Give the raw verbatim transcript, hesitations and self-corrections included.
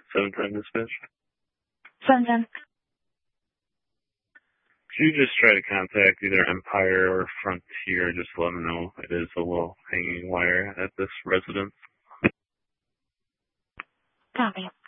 seven ten dispatch. seven ten. Could you just try to contact either Empire or Frontier, just to let them know it is a little hanging wire at this residence? Copy.